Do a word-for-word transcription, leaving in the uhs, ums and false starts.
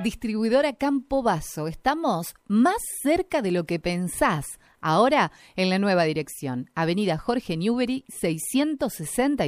Distribuidora Campo Basso. Estamos más cerca de lo que pensás. Ahora en la nueva dirección. Avenida Jorge Newbery seiscientos sesenta y